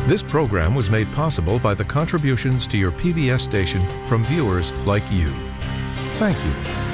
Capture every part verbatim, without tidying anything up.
This program was made possible by the contributions to your P B S station from viewers like you. Thank you.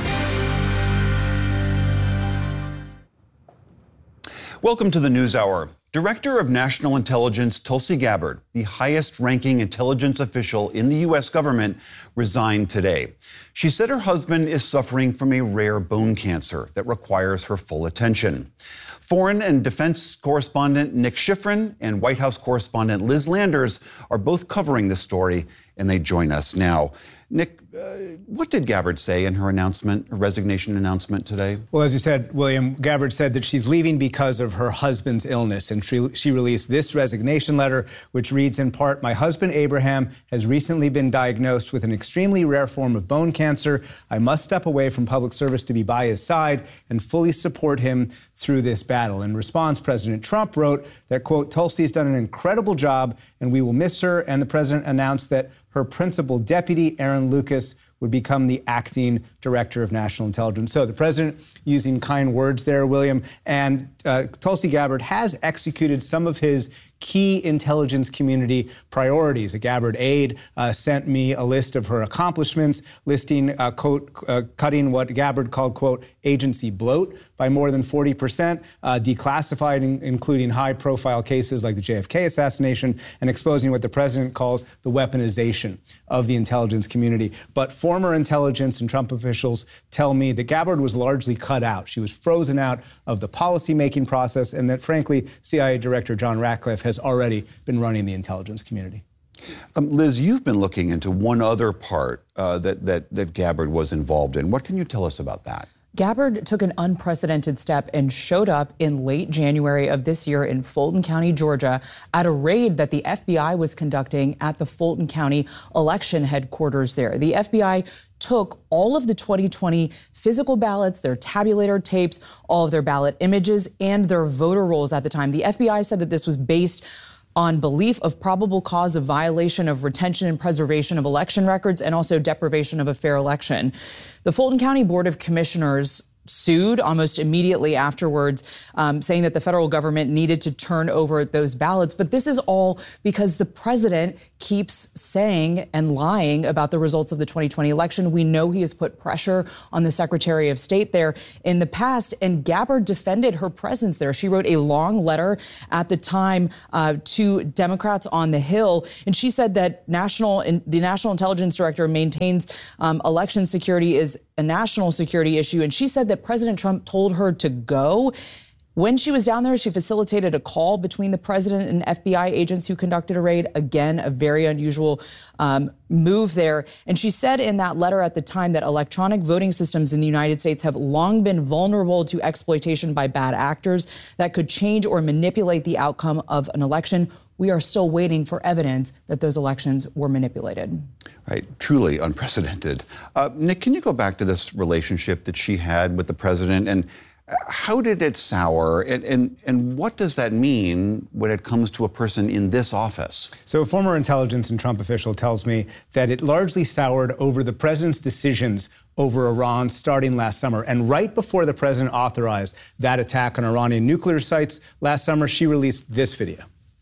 Welcome to the NewsHour. Director of National Intelligence Tulsi Gabbard, the highest-ranking intelligence official in the U S government, resigned today. She said her husband is suffering from a rare bone cancer that requires her full attention. Foreign and defense correspondent Nick Schifrin and White House correspondent Liz Landers are both covering this story, and they join us now. Nick, uh, what did Gabbard say in her announcement, her resignation announcement today? Well, as you said, William, Gabbard said that she's leaving because of her husband's illness, and she, she released this resignation letter, which reads in part, "My husband Abraham has recently been diagnosed with an extremely rare form of bone cancer. I must step away from public service to be by his side and fully support him through this battle." In response, President Trump wrote that, quote, "Tulsi's done an incredible job and we will miss her," and the president announced that her principal deputy, Aaron Lucas, would become the acting director of national intelligence. So the president using kind words there, William, and uh, Tulsi Gabbard has executed some of his key intelligence community priorities. A Gabbard aide uh, sent me a list of her accomplishments, listing, uh, quote, uh, cutting what Gabbard called, quote, agency bloat by more than forty percent, uh, declassifying, including high-profile cases like the J F K assassination, and exposing what the president calls the weaponization of the intelligence community. But former intelligence and Trump officials tell me that Gabbard was largely cut out. She was frozen out of the policy-making process, and that, frankly, C I A Director John Ratcliffe has already been running the intelligence community. Um, Liz, you've been looking into one other part uh, that, that, that Gabbard was involved in. What can you tell us about that? Gabbard took an unprecedented step and showed up in late January of this year in Fulton County, Georgia, at a raid that the F B I was conducting at the Fulton County election headquarters there. The F B I took all of the twenty twenty physical ballots, their tabulator tapes, all of their ballot images, and their voter rolls at the time. The F B I said that this was based on belief of probable cause of violation of retention and preservation of election records and also deprivation of a fair election. The Fulton County Board of Commissioners sued almost immediately afterwards, um, saying that the federal government needed to turn over those ballots. But this is all because the president keeps saying and lying about the results of the twenty twenty election. We know he has put pressure on the Secretary of State there in the past, and Gabbard defended her presence there. She wrote a long letter at the time uh, to Democrats on the Hill, and she said that national in, the National Intelligence Director maintains um, election security is a national security issue, and she said that President Trump told her to go. When she was down there, she facilitated a call between the president and F B I agents who conducted a raid. Again, a very unusual um, move there. And she said in that letter at the time that electronic voting systems in the United States have long been vulnerable to exploitation by bad actors that could change or manipulate the outcome of an election. We are still waiting for evidence that those elections were manipulated. Right, truly unprecedented. Uh, Nick, can you go back to this relationship that she had with the president, and how did it sour, and, and, and what does that mean when it comes to a person in this office? So a former intelligence and Trump official tells me that it largely soured over the president's decisions over Iran starting last summer. And right before the president authorized that attack on Iranian nuclear sites last summer, she released this video.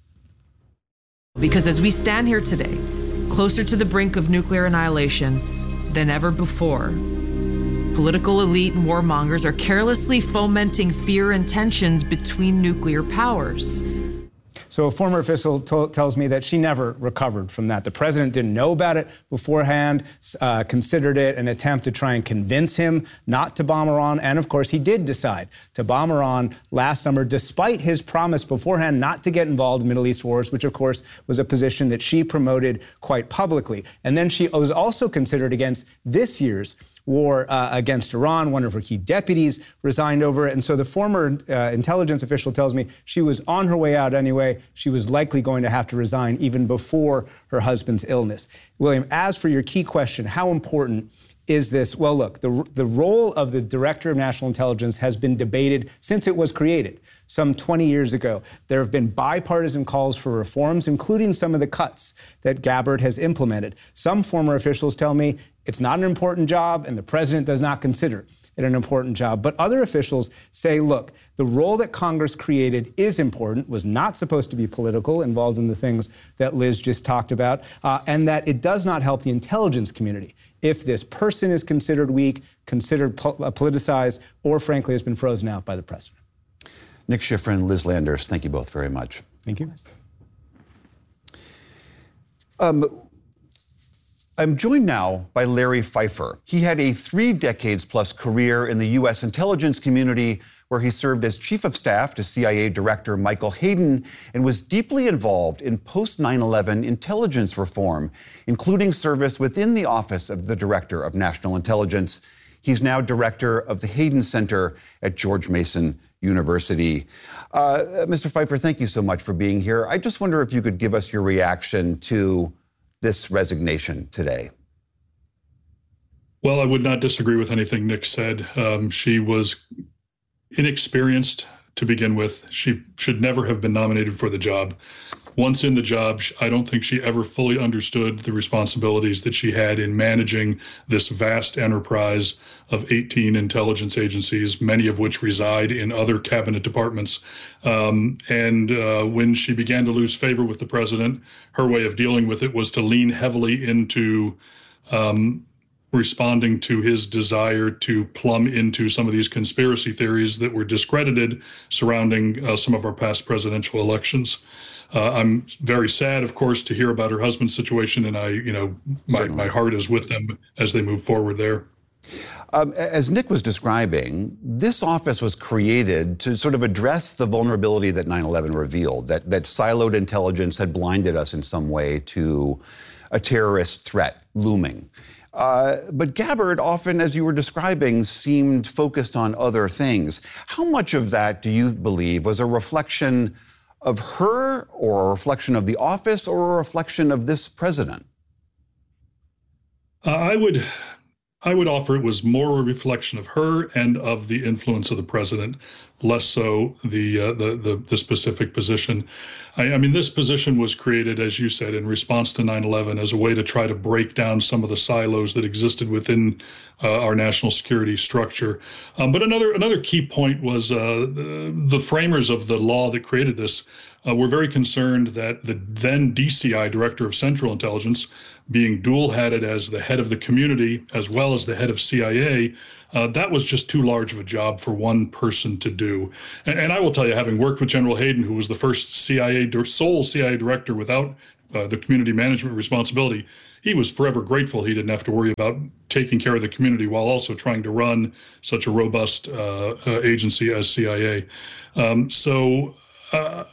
Because as we stand here today, closer to the brink of nuclear annihilation than ever before, political elite and warmongers are carelessly fomenting fear and tensions between nuclear powers. So a former official to- tells me that she never recovered from that. The president didn't know about it beforehand, uh, considered it an attempt to try and convince him not to bomb Iran. And of course, he did decide to bomb Iran last summer, despite his promise beforehand not to get involved in Middle East wars, which of course was a position that she promoted quite publicly. And then she was also considered against this year's war uh, against Iran. One of her key deputies resigned over it. And so the former uh, intelligence official tells me she was on her way out anyway. She was likely going to have to resign even before her husband's illness. William, as for your key question, how important is this? Well, look, the, the role of the Director of National Intelligence has been debated since it was created some twenty years ago. There have been bipartisan calls for reforms, including some of the cuts that Gabbard has implemented. Some former officials tell me it's not an important job and the president does not consider it. and an important job. But other officials say, look, the role that Congress created is important, was not supposed to be political, involved in the things that Liz just talked about, uh, and that it does not help the intelligence community if this person is considered weak, considered po- politicized, or frankly has been frozen out by the president. Nick Schifrin, Liz Landers, thank you both very much. Thank you. Um, I'm joined now by Larry Pfeiffer. He had a three decades plus career in the U S intelligence community, where he served as chief of staff to C I A Director Michael Hayden and was deeply involved in post nine eleven intelligence reform, including service within the Office of the Director of National Intelligence. He's now director of the Hayden Center at George Mason University. Uh, Mister Pfeiffer, thank you so much for being here. I just wonder if you could give us your reaction to this resignation today. Well, I would not disagree with anything Nick said. Um, she was inexperienced to begin with. She should never have been nominated for the job. Once in the job, I don't think she ever fully understood the responsibilities that she had in managing this vast enterprise of eighteen intelligence agencies, many of which reside in other cabinet departments. Um, and uh, when she began to lose favor with the president, her way of dealing with it was to lean heavily into um, responding to his desire to plumb into some of these conspiracy theories that were discredited surrounding uh, some of our past presidential elections. Uh, I'm very sad, of course, to hear about her husband's situation, and I, you know, my, my heart is with them as they move forward there. Um, as Nick was describing, this office was created to sort of address the vulnerability that nine eleven revealed, that, that siloed intelligence had blinded us in some way to a terrorist threat looming. Uh, but Gabbard often, as you were describing, seemed focused on other things. How much of that, do you believe, was a reflection of her, or a reflection of the office, or a reflection of this president? Uh, I would, I would offer it was more a reflection of her and of the influence of the president, less so the uh, the, the the specific position. I, I mean, this position was created, as you said, in response to nine eleven as a way to try to break down some of the silos that existed within uh, our national security structure. Um, but another another key point was uh, the, the framers of the law that created this uh, were very concerned that the then D C I, Director of Central Intelligence, being dual-hatted as the head of the community as well as the head of C I A, uh, that was just too large of a job for one person to do. And, and I will tell you, having worked with General Hayden, who was the first C I A, sole C I A director without uh, the community management responsibility, he was forever grateful he didn't have to worry about taking care of the community while also trying to run such a robust uh, uh, agency as C I A. Um, so uh,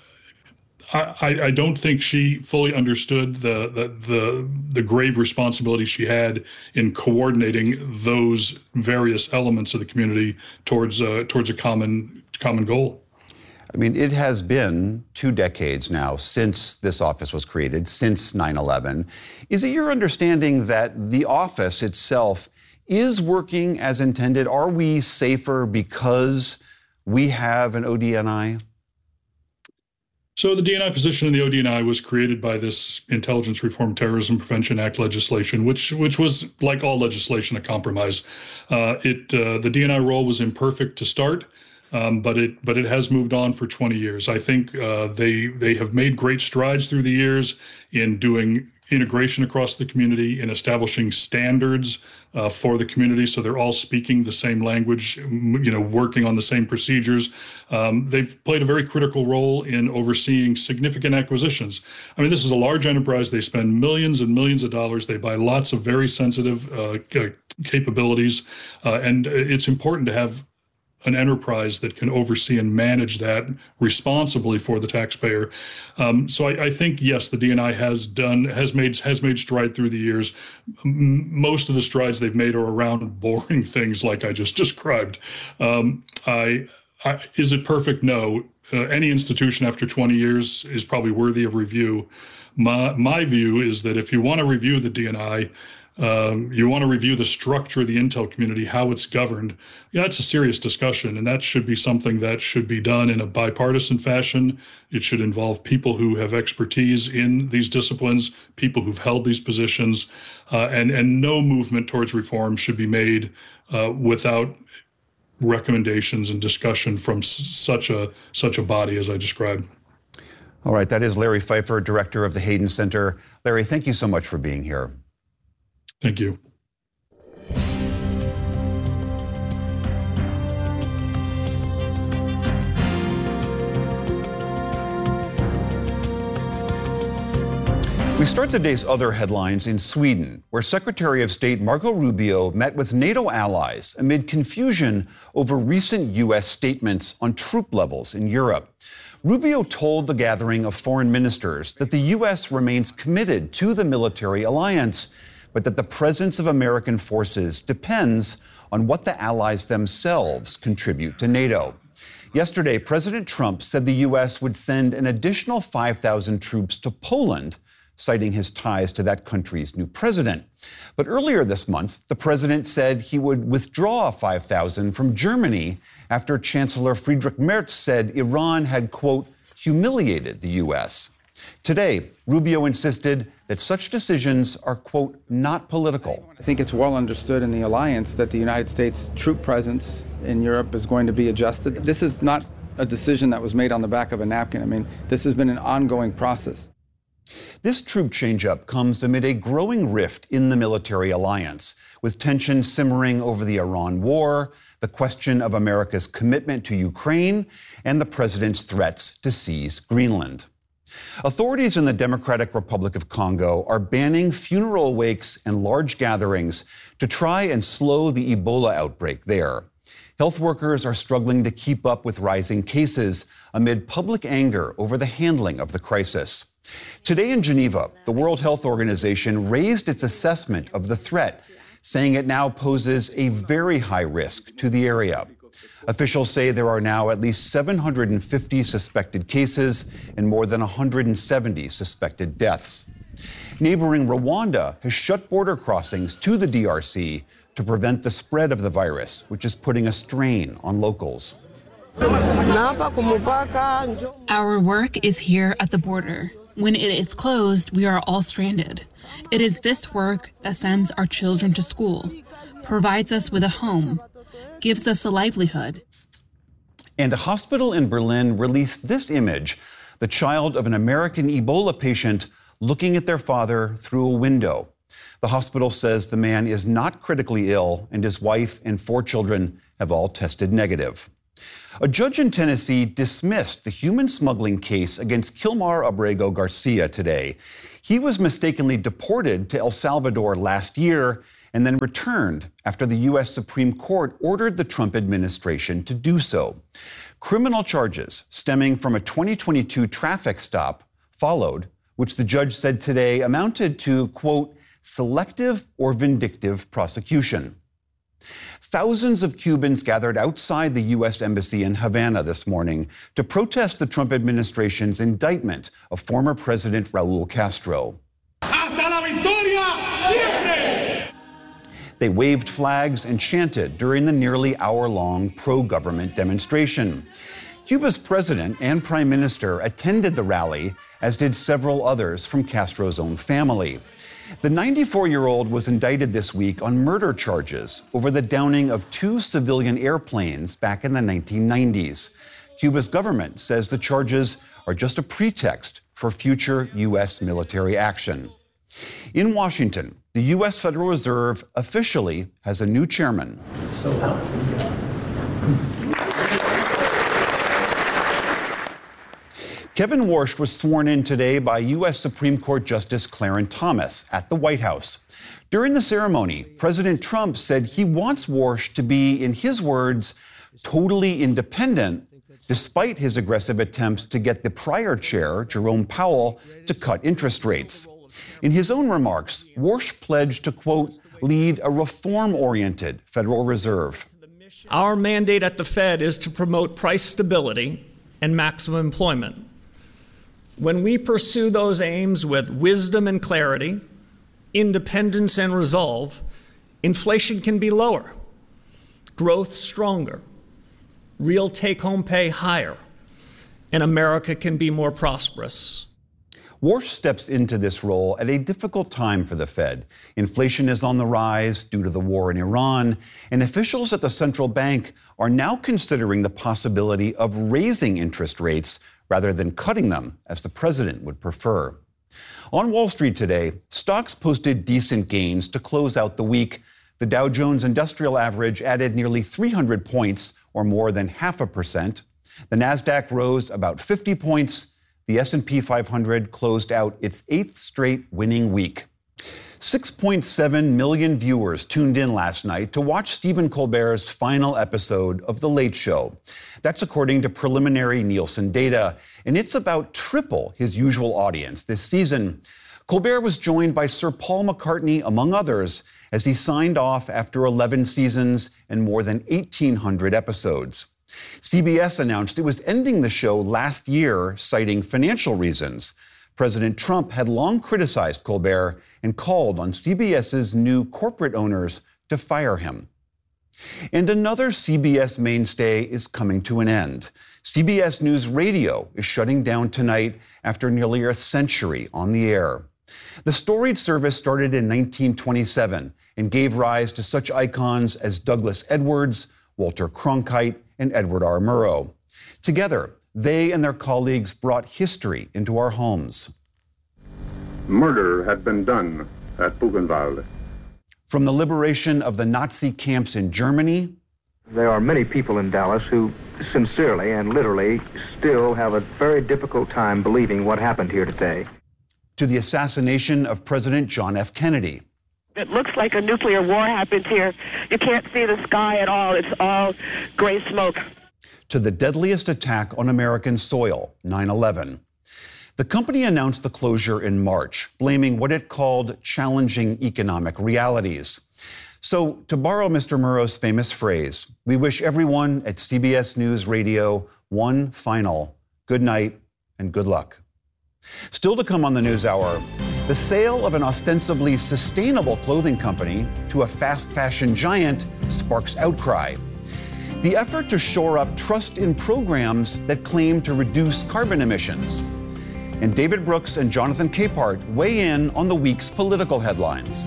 I, I don't think she fully understood the, the the the grave responsibility she had in coordinating those various elements of the community towards uh, towards a common common goal. I mean, it has been two decades now since this office was created, since nine eleven. Is it your understanding that the office itself is working as intended? Are we safer because we have an O D N I? So the D N I position in the O D N I was created by this Intelligence Reform Terrorism Prevention Act legislation, which which was, like all legislation, a compromise. Uh, it uh, the D N I role was imperfect to start, um, but it but it has moved on for twenty years. I think uh, they they have made great strides through the years in doing integration across the community, in establishing standards uh, for the community, so they're all speaking the same language, you know, working on the same procedures. Um, they've played a very critical role in overseeing significant acquisitions. I mean, this is a large enterprise. They spend millions and millions of dollars. They buy lots of very sensitive uh, capabilities, uh, and it's important to have an enterprise that can oversee and manage that responsibly for the taxpayer. Um, so I, I think, yes, the D N I has done, has made, has made stride through the years. M- most of the strides they've made are around boring things like I just described. Um, I, I, is it perfect? No. Uh, any institution after twenty years is probably worthy of review. My, my view is that if you want to review the D N I, Um, you want to review the structure of the intel community, how it's governed. Yeah, it's a serious discussion, and that should be something that should be done in a bipartisan fashion. It should involve people who have expertise in these disciplines, people who've held these positions, uh, and, and no movement towards reform should be made uh, without recommendations and discussion from s- such a such a body as I described. All right, that is Larry Pfeiffer, director of the Hayden Center. Larry, thank you so much for being here. Thank you. We start the day's other headlines in Sweden, where Secretary of State Marco Rubio met with NATO allies amid confusion over recent U S statements on troop levels in Europe. Rubio told the gathering of foreign ministers that the U S remains committed to the military alliance, but that the presence of American forces depends on what the allies themselves contribute to NATO. Yesterday, President Trump said the U S would send an additional five thousand troops to Poland, citing his ties to that country's new president. But earlier this month, the president said he would withdraw five thousand from Germany after Chancellor Friedrich Merz said Iran had, quote, humiliated the U S. Today, Rubio insisted that such decisions are, quote, not political. I think it's well understood in the alliance that the United States troop presence in Europe is going to be adjusted. This is not a decision that was made on the back of a napkin. I mean, this has been an ongoing process. This troop change-up comes amid a growing rift in the military alliance, with tensions simmering over the Iran war, the question of America's commitment to Ukraine, and the president's threats to seize Greenland. Authorities in the Democratic Republic of Congo are banning funeral wakes and large gatherings to try and slow the Ebola outbreak there. Health workers are struggling to keep up with rising cases amid public anger over the handling of the crisis. Today in Geneva, the World Health Organization raised its assessment of the threat, saying it now poses a very high risk to the area. Officials say there are now at least seven hundred fifty suspected cases and more than one hundred seventy suspected deaths. Neighboring Rwanda has shut border crossings to the D R C to prevent the spread of the virus, which is putting a strain on locals. Our work is here at the border. When it is closed, we are all stranded. It is this work that sends our children to school, provides us with a home, gives us a livelihood. And a hospital in Berlin released this image, the child of an American Ebola patient looking at their father through a window. The hospital says the man is not critically ill, and his wife and four children have all tested negative. A judge in Tennessee dismissed the human smuggling case against Kilmar Abrego Garcia today. He was mistakenly deported to El Salvador last year and then returned after the U S Supreme Court ordered the Trump administration to do so. Criminal charges stemming from a twenty twenty-two traffic stop followed, which the judge said today amounted to, quote, selective or vindictive prosecution. Thousands of Cubans gathered outside the U S Embassy in Havana this morning to protest the Trump administration's indictment of former President Raul Castro. Hasta la victoria siempre! They waved flags and chanted during the nearly hour-long pro-government demonstration. Cuba's president and prime minister attended the rally, as did several others from Castro's own family. The ninety-four-year-old was indicted this week on murder charges over the downing of two civilian airplanes back in the nineteen nineties. Cuba's government says the charges are just a pretext for future U S military action. In Washington, the U S Federal Reserve officially has a new chairman. So help me God. Kevin Warsh was sworn in today by U S Supreme Court Justice Clarence Thomas at the White House. During the ceremony, President Trump said he wants Warsh to be, in his words, totally independent, despite his aggressive attempts to get the prior chair, Jerome Powell, to cut interest rates. In his own remarks, Warsh pledged to, quote, lead a reform-oriented Federal Reserve. Our mandate at the Fed is to promote price stability and maximum employment. When we pursue those aims with wisdom and clarity, independence and resolve, inflation can be lower, growth stronger, real take-home pay higher, and America can be more prosperous. Warsh steps into this role at a difficult time for the Fed. Inflation is on the rise due to the war in Iran, and officials at the central bank are now considering the possibility of raising interest rates rather than cutting them, as the president would prefer. On Wall Street today, stocks posted decent gains to close out the week. The Dow Jones Industrial Average added nearly three hundred points, or more than half a percent. The Nasdaq rose about fifty points. The S and P five hundred closed out its eighth straight winning week. six point seven million viewers tuned in last night to watch Stephen Colbert's final episode of The Late Show. That's according to preliminary Nielsen data, and it's about triple his usual audience this season. Colbert was joined by Sir Paul McCartney, among others, as he signed off after eleven seasons and more than eighteen hundred episodes. C B S announced it was ending the show last year, citing financial reasons. President Trump had long criticized Colbert and called on CBS's new corporate owners to fire him. And another C B S mainstay is coming to an end. C B S News Radio is shutting down tonight after nearly a century on the air. The storied service started in nineteen twenty-seven and gave rise to such icons as Douglas Edwards, Walter Cronkite, and Edward R. Murrow. Together, they and their colleagues brought history into our homes. Murder had been done at Buchenwald. From the liberation of the Nazi camps in Germany. There are many people in Dallas who sincerely and literally still have a very difficult time believing what happened here today. To the assassination of President John F. Kennedy. It looks like a nuclear war happens here. You can't see the sky at all. It's all gray smoke. To the deadliest attack on American soil, nine eleven. The company announced the closure in March, blaming what it called challenging economic realities. So, to borrow Mister Murrow's famous phrase, we wish everyone at C B S News Radio one final good night and good luck. Still to come on the NewsHour, the sale of an ostensibly sustainable clothing company to a fast fashion giant sparks outcry. The effort to shore up trust in programs that claim to reduce carbon emissions. And David Brooks and Jonathan Capehart weigh in on the week's political headlines.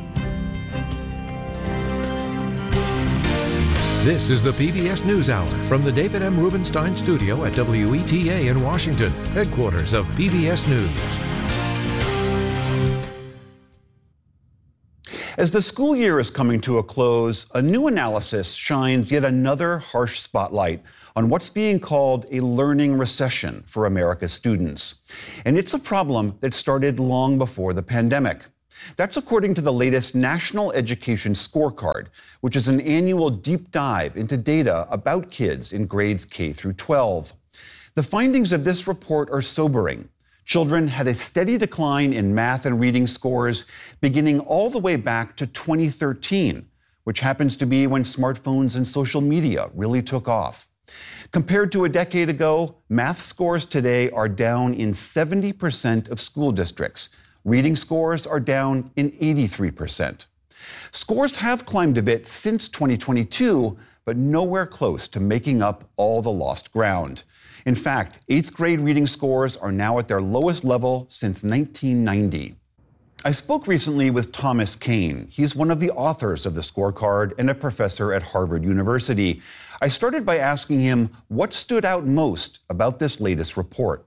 This is the P B S NewsHour from the David M. Rubenstein studio at W E T A in Washington, headquarters of P B S News. As the school year is coming to a close, a new analysis shines yet another harsh spotlight on what's being called a learning recession for America's students. And it's a problem that started long before the pandemic. That's according to the latest National Education Scorecard, which is an annual deep dive into data about kids in grades K through twelve. The findings of this report are sobering. Children had a steady decline in math and reading scores beginning all the way back to twenty thirteen, which happens to be when smartphones and social media really took off. Compared to a decade ago, math scores today are down in seventy percent of school districts. Reading scores are down in eighty-three percent. Scores have climbed a bit since twenty twenty-two, but nowhere close to making up all the lost ground. In fact, eighth grade reading scores are now at their lowest level since nineteen ninety. I spoke recently with Thomas Kane. He's one of the authors of the scorecard and a professor at Harvard University. I started by asking him what stood out most about this latest report.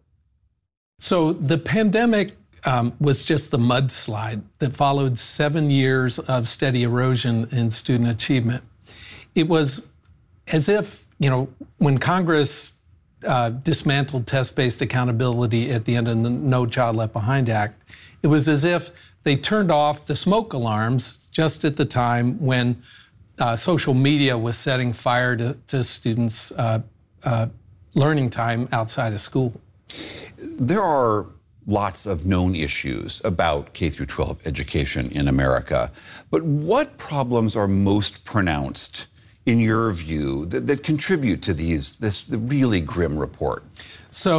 So the pandemic um, was just the mudslide that followed seven years of steady erosion in student achievement. It was as if, you know, when Congress Uh, dismantled test-based accountability at the end of the No Child Left Behind Act, it was as if they turned off the smoke alarms just at the time when uh, social media was setting fire to, to students' uh, uh, learning time outside of school. There are lots of known issues about K through twelve education in America, but what problems are most pronounced in your view, that, that contribute to these this the really grim report? So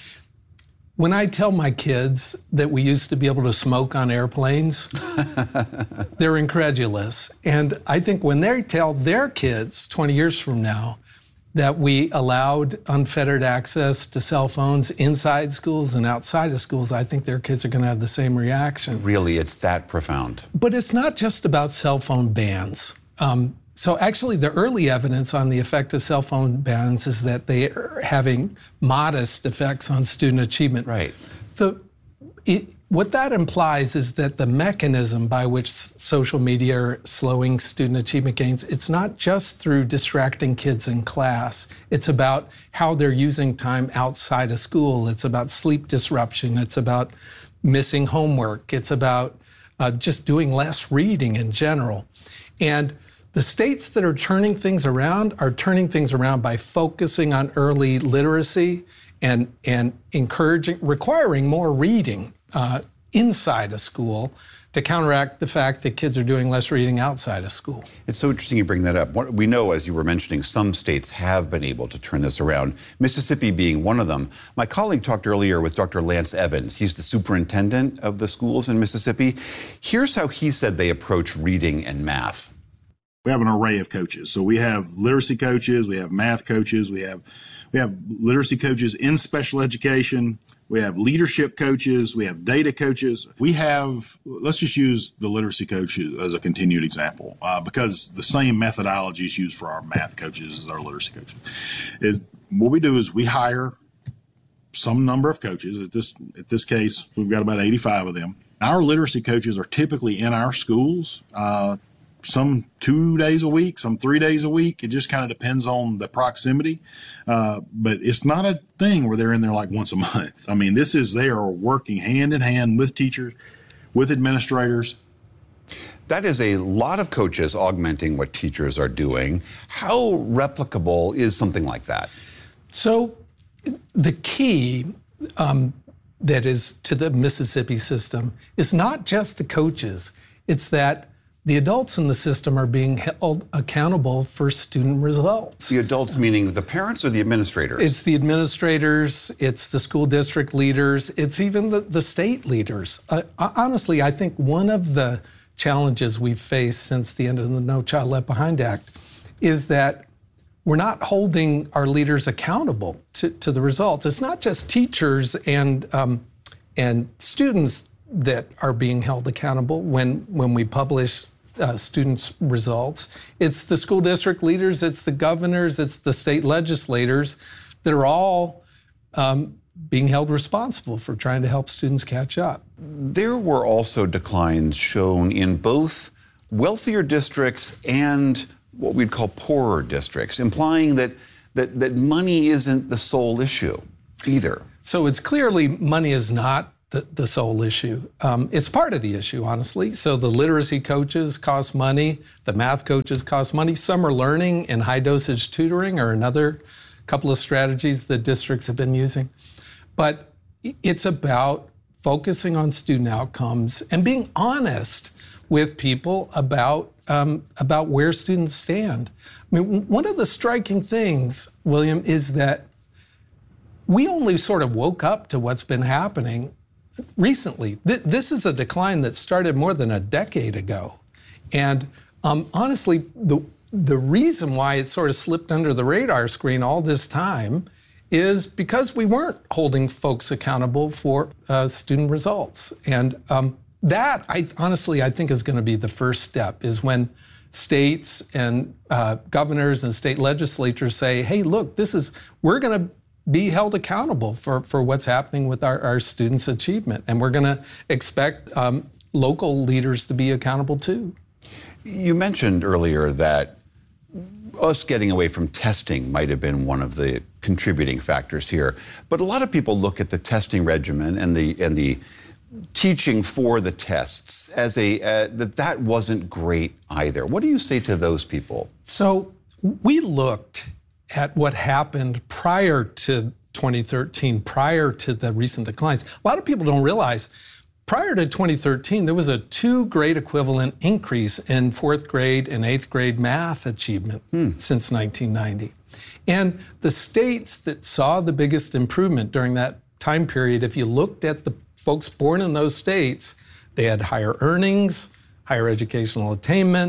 when I tell my kids that we used to be able to smoke on airplanes, they're incredulous. And I think when they tell their kids twenty years from now that we allowed unfettered access to cell phones inside schools and outside of schools, I think their kids are going to have the same reaction. Really, it's that profound. But it's not just about cell phone bans. Um, so actually, the early evidence on the effect of cell phone bans is that they are having modest effects on student achievement. Right. The, it, what that implies is that the mechanism by which social media are slowing student achievement gains, it's not just through distracting kids in class. It's about how they're using time outside of school. It's about sleep disruption. It's about missing homework. It's about uh, just doing less reading in general. And the states that are turning things around are turning things around by focusing on early literacy and, and encouraging, requiring more reading Uh, inside a school to counteract the fact that kids are doing less reading outside of school. It's so interesting you bring that up. What we know, as you were mentioning, some states have been able to turn this around, Mississippi being one of them. My colleague talked earlier with Doctor Lance Evans. He's the superintendent of the schools in Mississippi. Here's how he said they approach reading and math. We have an array of coaches. So we have literacy coaches, we have math coaches, we have we have literacy coaches in special education. We have leadership coaches. We have data coaches. We have, let's just use the literacy coaches as a continued example, uh, because the same methodology is used for our math coaches as our literacy coaches. It, what we do is we hire some number of coaches. At this, at this case, we've got about eighty-five of them. Our literacy coaches are typically in our schools, uh, some two days a week, some three days a week. It just kind of depends on the proximity. Uh, but it's not a thing where they're in there like once a month. I mean, this is, they are working hand in hand with teachers, with administrators. That is a lot of coaches augmenting what teachers are doing. How replicable is something like that? So the key um, that is to the Mississippi system is not just the coaches. It's that the adults in the system are being held accountable for student results. The adults meaning the parents or the administrators? It's the administrators, it's the school district leaders, it's even the, the state leaders. Uh, honestly, I think one of the challenges we've faced since the end of the No Child Left Behind Act is that we're not holding our leaders accountable to, to the results. It's not just teachers and, um, and students that are being held accountable when, when we publish Uh, students' results. It's the school district leaders, it's the governors, it's the state legislators that are all um, being held responsible for trying to help students catch up. There were also declines shown in both wealthier districts and what we'd call poorer districts, implying that, that, that money isn't the sole issue either. So it's clearly money is not The, the sole issue. Um, it's part of the issue, honestly. So the literacy coaches cost money, the math coaches cost money. Summer learning and high dosage tutoring are another couple of strategies that districts have been using. But it's about focusing on student outcomes and being honest with people about, um, about where students stand. I mean, one of the striking things, William, is that we only sort of woke up to what's been happening recently. Th this is a decline that started more than a decade ago. And um, honestly, the, the reason why it sort of slipped under the radar screen all this time is because we weren't holding folks accountable for uh, student results. And um, that, I honestly, I think is going to be the first step, is when states and uh, governors and state legislatures say, hey, look, this is, we're going to be held accountable for, for what's happening with our, our students' achievement. And we're going to expect um, local leaders to be accountable too. You mentioned earlier that us getting away from testing might have been one of the contributing factors here. But a lot of people look at the testing regimen and the, and the teaching for the tests as a, uh, that that wasn't great either. What do you say to those people? So we looked at what happened prior to twenty thirteen, prior to the recent declines. A lot of people don't realize, prior to twenty thirteen, there was a two grade equivalent increase in fourth grade and eighth grade math achievement hmm. since nineteen ninety. And the states that saw the biggest improvement during that time period, if you looked at the folks born in those states, they had higher earnings, higher educational attainment,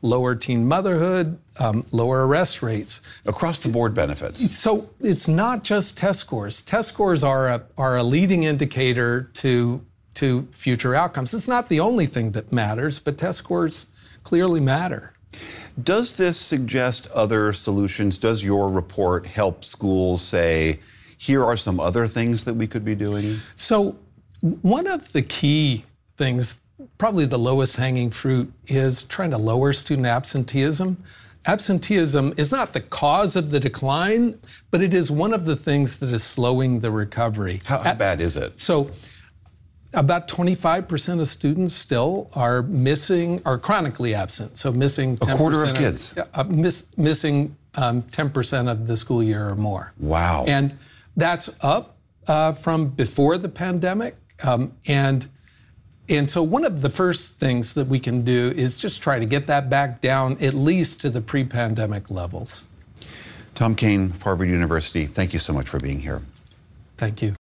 lower teen motherhood, um, lower arrest rates. Across the board benefits. So it's not just test scores. Test scores are a, are a leading indicator to, to future outcomes. It's not the only thing that matters, but test scores clearly matter. Does this suggest other solutions? Does your report help schools say, here are some other things that we could be doing? So one of the key things, probably the lowest hanging fruit, is trying to lower student absenteeism. Absenteeism is not the cause of the decline, but it is one of the things that is slowing the recovery. How, how bad is it? So about twenty-five percent of students still are missing, are chronically absent. So missing ten percent. A quarter of kids? Of, uh, miss, missing um, ten percent of the school year or more. Wow. And that's up uh, from before the pandemic. Um, and And so one of the first things that we can do is just try to get that back down at least to the pre-pandemic levels. Tom Kane, Harvard University, thank you so much for being here. Thank you.